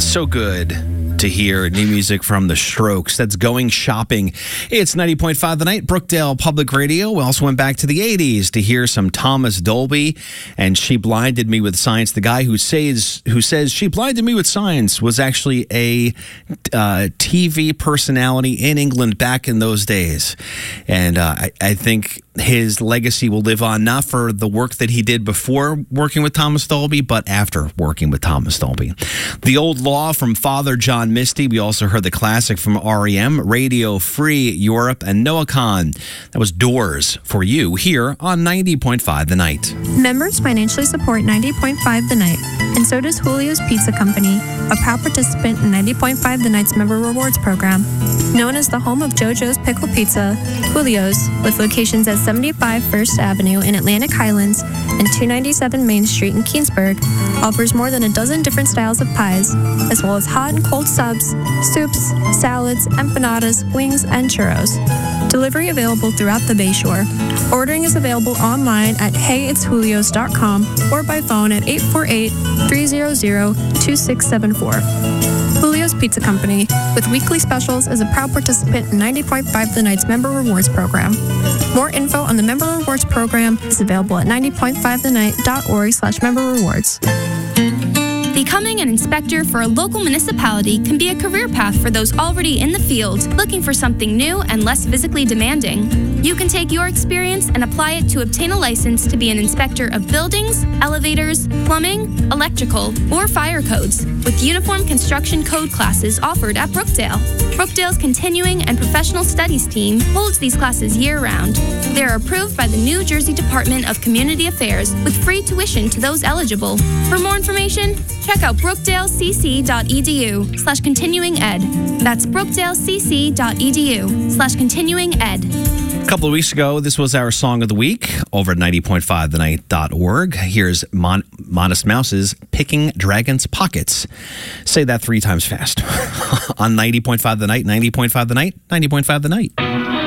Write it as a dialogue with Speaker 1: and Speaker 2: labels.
Speaker 1: So good to hear new music from The Strokes. That's Going Shopping. It's 90.5 The Night, Brookdale Public Radio. We also went back to the 80s to hear some Thomas Dolby and She Blinded Me with Science. The guy who says She Blinded Me with Science was actually a TV personality in England back in those days. And I think his legacy will live on, not for the work that he did before working with Thomas Dolby, but after working with Thomas Dolby. The Old Law from Father John Misty. We also heard the classic from R.E.M., Radio Free Europe, and Noah Kahn. That was Doors for you here on 90.5 The Night.
Speaker 2: Members financially support 90.5 The Night, and so does Julio's Pizza Company, a proud participant in 90.5 The Night's Member Rewards Program. Known as the home of JoJo's Pickle Pizza, Julio's, with locations at 75 First Avenue in Atlantic Highlands and 297 Main Street in Keansburg, offers more than a dozen different styles of pies, as well as hot and cold subs, soups, salads, empanadas, wings, and churros. Delivery available throughout the Bayshore. Ordering is available online at heyitsjulios.com or by phone at 848-300-2674. Julio's Pizza Company, with weekly specials, as a proud participant in 90.5 The Night's Member Rewards Program. More info on the Member Rewards Program is available at 90.5thennight.org/member rewards.
Speaker 3: Becoming an inspector for a local municipality can be a career path for those already in the field, looking for something new and less physically demanding. You can take your experience and apply it to obtain a license to be an inspector of buildings, elevators, plumbing, electrical, or fire codes, with uniform construction code classes offered at Brookdale. Brookdale's Continuing and Professional Studies team holds these classes year-round. They are approved by the New Jersey Department of Community Affairs with free tuition to those eligible. For more information, check out brookdalecc.edu/continuinged. That's brookdalecc.edu/continuinged.
Speaker 1: A couple of weeks ago, this was our Song of the Week over at 90.5thennight.org. Here's Modest Mouse's Picking Dragon's Pockets. Say that 3 times fast. On 90.5 The Night, 90.5 The Night, 90.5 The Night.